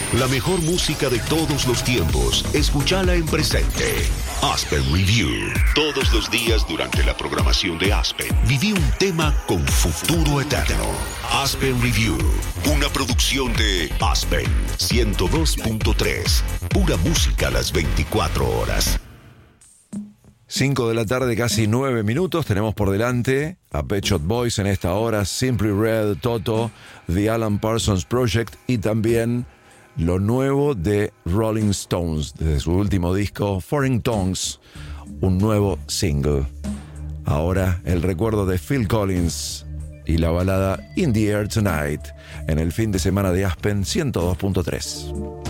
La mejor música de todos los tiempos, escúchala en presente. Aspen Review. Todos los días durante la programación de Aspen, viví un tema con futuro eterno. Aspen Review, una producción de Aspen 102.3. Pura música a las 24 horas. 5 de la tarde, casi 9 minutos. Tenemos por delante a Pet Shop Boys en esta hora, Simply Red, Toto, The Alan Parsons Project y también lo nuevo de Rolling Stones desde su último disco, Foreign Tongues, un nuevo single. Ahora el recuerdo de Phil Collins y la balada In the Air Tonight en el fin de semana de Aspen 102.3.